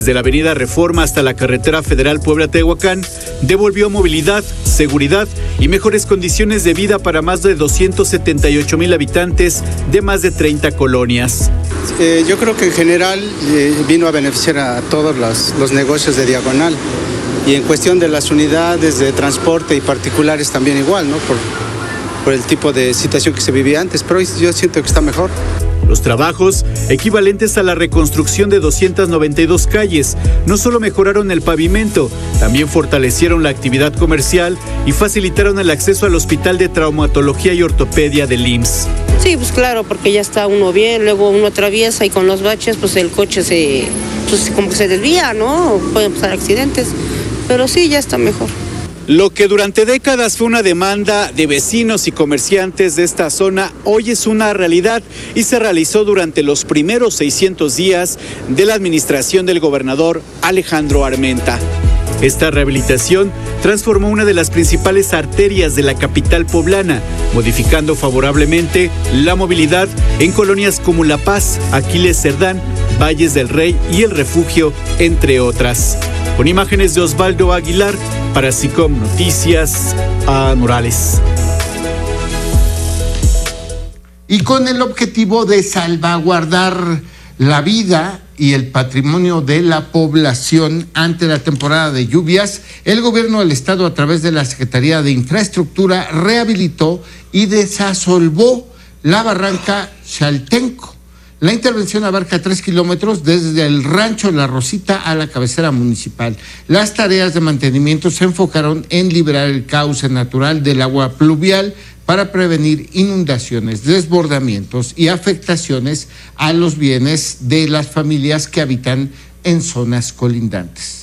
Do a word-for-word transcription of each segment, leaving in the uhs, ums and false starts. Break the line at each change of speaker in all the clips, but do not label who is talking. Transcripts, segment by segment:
Desde la avenida Reforma hasta la carretera federal Puebla-Tehuacán, devolvió movilidad, seguridad y mejores condiciones de vida para más de doscientos setenta y ocho mil habitantes de más de treinta colonias.
Eh, yo creo que en general eh, vino a beneficiar a todos los, los negocios de Diagonal. Y en cuestión de las unidades de transporte y particulares también igual, ¿no? Por, por el tipo de situación que se vivía antes, pero hoy yo siento que está mejor.
Los trabajos, equivalentes a la reconstrucción de doscientas noventa y dos calles, no solo mejoraron el pavimento, también fortalecieron la actividad comercial y facilitaron el acceso al Hospital de Traumatología y Ortopedia del I M S S.
Sí, pues claro, porque ya está uno bien, luego uno atraviesa y con los baches, pues el coche se, pues como que se desvía, ¿no? Pueden pasar accidentes, pero sí, ya está mejor.
Lo que durante décadas fue una demanda de vecinos y comerciantes de esta zona, hoy es una realidad y se realizó durante los primeros seiscientos días de la administración del gobernador Alejandro Armenta. Esta rehabilitación transformó una de las principales arterias de la capital poblana, modificando favorablemente la movilidad en colonias como La Paz, Aquiles Cerdán, Valles del Rey y El Refugio, entre otras. Con imágenes de Osvaldo Aguilar, para SICOM Noticias, a Morales.
Y con el objetivo de salvaguardar la vida y el patrimonio de la población ante la temporada de lluvias, el gobierno del estado, a través de la Secretaría de Infraestructura, rehabilitó y desasolvó la barranca Chaltenco. La intervención abarca tres kilómetros desde el rancho La Rosita a la cabecera municipal. Las tareas de mantenimiento se enfocaron en liberar el cauce natural del agua pluvial para prevenir inundaciones, desbordamientos y afectaciones a los bienes de las familias que habitan en zonas colindantes.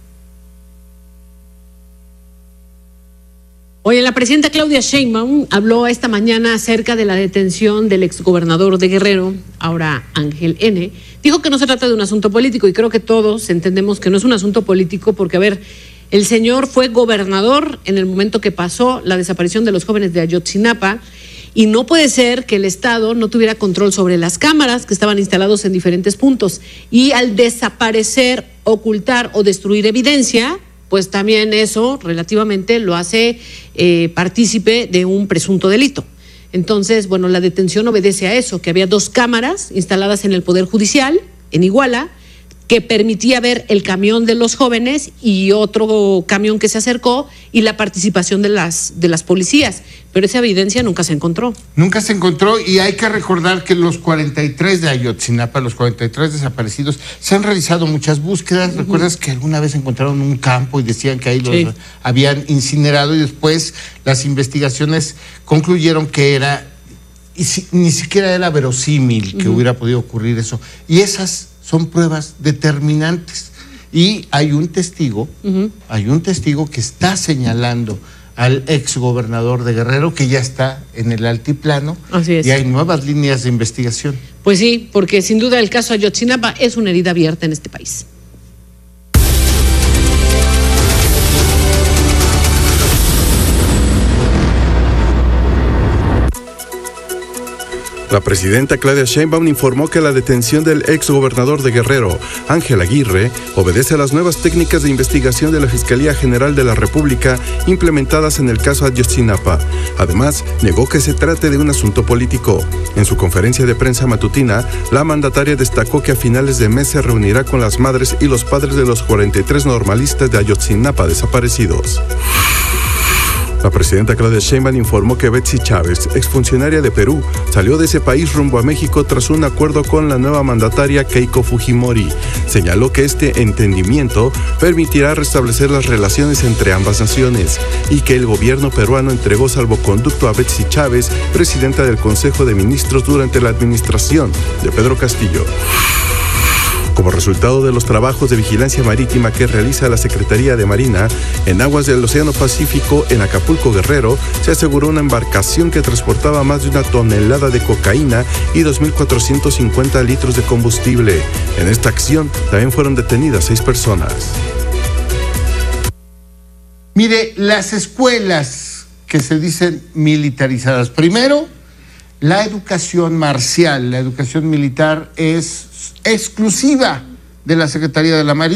Oye, la presidenta Claudia Sheinbaum habló esta mañana acerca de la detención del exgobernador de Guerrero, ahora Ángel N. Dijo que no se trata de un asunto político y creo que todos entendemos que no es un asunto político porque, a ver, el señor fue gobernador en el momento que pasó la desaparición de los jóvenes de Ayotzinapa y no puede ser que el Estado no tuviera control sobre las cámaras que estaban instalados en diferentes puntos y al desaparecer, ocultar o destruir evidencia, pues también eso relativamente lo hace eh, partícipe de un presunto delito. Entonces, bueno, la detención obedece a eso, que había dos cámaras instaladas en el Poder Judicial, en Iguala, que permitía ver el camión de los jóvenes y otro camión que se acercó y la participación de las, de las policías. Pero esa evidencia nunca se encontró.
Nunca se encontró y hay que recordar que los cuarenta y tres de Ayotzinapa, los cuarenta y tres desaparecidos, se han realizado muchas búsquedas. Uh-huh. ¿Recuerdas que alguna vez encontraron un campo y decían que ahí los sí. habían incinerado y después las investigaciones concluyeron que era, y si, ni siquiera era verosímil que uh-huh. hubiera podido ocurrir eso? Y esas son pruebas determinantes. Y hay un testigo, uh-huh. hay un testigo que está señalando al exgobernador de Guerrero, que ya está en el altiplano.
Así es.
Y hay nuevas líneas de investigación.
Pues sí, porque sin duda el caso Ayotzinapa es una herida abierta en este país.
La presidenta Claudia Sheinbaum informó que la detención del exgobernador de Guerrero, Ángel Aguirre, obedece a las nuevas técnicas de investigación de la Fiscalía General de la República implementadas en el caso Ayotzinapa. Además, negó que se trate de un asunto político. En su conferencia de prensa matutina, la mandataria destacó que a finales de mes se reunirá con las madres y los padres de los cuarenta y tres normalistas de Ayotzinapa desaparecidos. La presidenta Claudia Sheinbaum informó que Betsy Chávez, exfuncionaria de Perú, salió de ese país rumbo a México tras un acuerdo con la nueva mandataria Keiko Fujimori. Señaló que este entendimiento permitirá restablecer las relaciones entre ambas naciones y que el gobierno peruano entregó salvoconducto a Betsy Chávez, presidenta del Consejo de Ministros durante la administración de Pedro Castillo. Como resultado de los trabajos de vigilancia marítima que realiza la Secretaría de Marina, en aguas del Océano Pacífico, en Acapulco, Guerrero, se aseguró una embarcación que transportaba más de una tonelada de cocaína y dos mil cuatrocientos cincuenta litros de combustible. En esta acción también fueron detenidas seis personas.
Mire, las escuelas que se dicen militarizadas. Primero, la educación marcial, la educación militar es exclusiva de la Secretaría de la Marina.